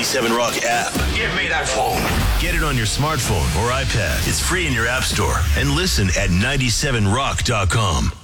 97 Rock app. Give me that phone. Get it on your smartphone or iPad. It's free in your app store. And listen at 97rock.com.